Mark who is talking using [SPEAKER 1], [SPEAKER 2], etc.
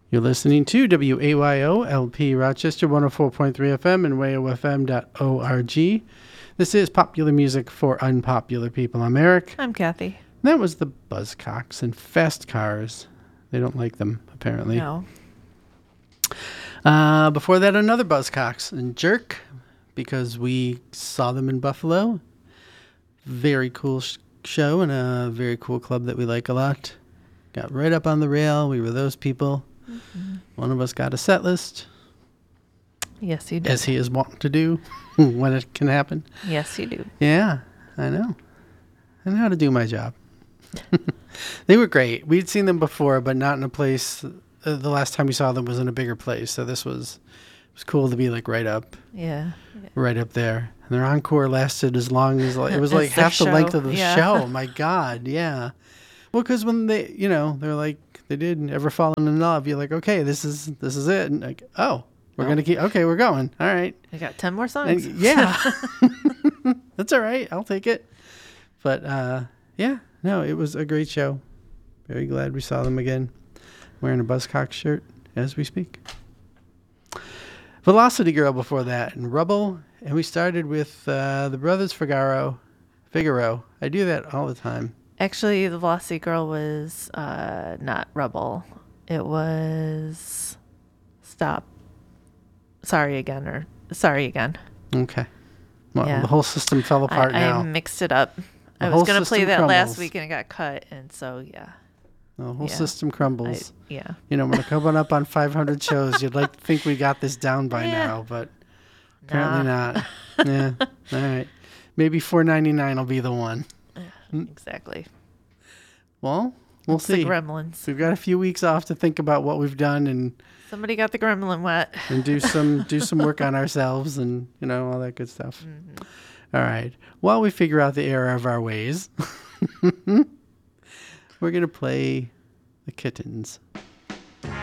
[SPEAKER 1] You're listening to WAYO LP Rochester 104.3 FM and wayofm.org. This is Popular Music for Unpopular People. I'm Eric.
[SPEAKER 2] I'm Kathy.
[SPEAKER 1] That was the Buzzcocks and Fast Cars. They don't like them, apparently.
[SPEAKER 2] No.
[SPEAKER 1] Before that, another Buzzcocks and Jerk, because we saw them in Buffalo. Very cool show and a very cool club that we like a lot. Got right up on the rail. We were those people. Mm-hmm. One of us got a set list.
[SPEAKER 2] Yes, he did.
[SPEAKER 1] As he is wanting to do when it can happen.
[SPEAKER 2] Yes, you do.
[SPEAKER 1] Yeah, I know. I know how to do my job. They were great. We'd seen them before, but not in a place. The last time we saw them was in a bigger place. So this was cool to be like right up.
[SPEAKER 2] Yeah.
[SPEAKER 1] Right up there. And their encore lasted as long as, it was like half the length of the show. My God. Yeah. Well, because when they, they're like, they did Ever Fallen in Love. You're like, okay, this is it. And like, oh, we're going to keep, okay, we're going. All right.
[SPEAKER 2] We got 10 more songs.
[SPEAKER 1] And, yeah. That's all right. I'll take it. But, yeah, no, it was a great show. Very glad we saw them again. Wearing a Buzzcocks shirt as we speak. Velocity Girl before that, and Rubble. And we started with the Brothers Figaro. I do that all the time.
[SPEAKER 2] Actually, the Velocity Girl was not Rubble. It was Sorry Again.
[SPEAKER 1] Okay. Well,
[SPEAKER 2] yeah.
[SPEAKER 1] The whole system fell apart now.
[SPEAKER 2] I mixed it up.
[SPEAKER 1] I
[SPEAKER 2] was going to play that
[SPEAKER 1] crumbles.
[SPEAKER 2] last week and it got cut, and so, yeah.
[SPEAKER 1] The whole system crumbles.
[SPEAKER 2] Yeah.
[SPEAKER 1] When I'm coming up on 500 shows, you'd like to think we got this down by now, but apparently not. Yeah. All right. Maybe $4.99 will be the one.
[SPEAKER 2] Exactly.
[SPEAKER 1] Well, we'll see.
[SPEAKER 2] The Gremlins.
[SPEAKER 1] We've got a few weeks off to think about what we've done and
[SPEAKER 2] somebody got the gremlin wet.
[SPEAKER 1] And do some work on ourselves and all that good stuff. Mm-hmm. All right. While we figure out the error of our ways, we're gonna play the Kittens.